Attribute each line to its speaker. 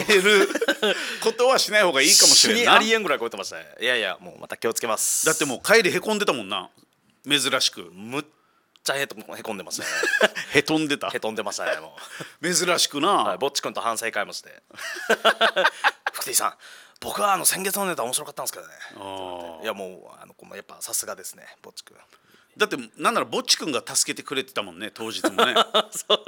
Speaker 1: ることはしない方がいいかもしれんな。
Speaker 2: ありえんぐらい超えてましたね。いやいや、もうまた気をつけます。
Speaker 1: だってもう帰りへこんでたもんな、珍しく。
Speaker 2: むっちゃへこんでましたね。
Speaker 1: へとんでた。
Speaker 2: へとんでましたね。も
Speaker 1: 珍しくな、
Speaker 2: はい、ぼっちくんと反省会もして福 T さん、僕は先月のネタ面白かったんですけどね。いやもうやっぱさすがですね、ぼっちくん。
Speaker 1: だってなんならぼっちくんが助けてくれてたもんね、当日もね。
Speaker 2: そう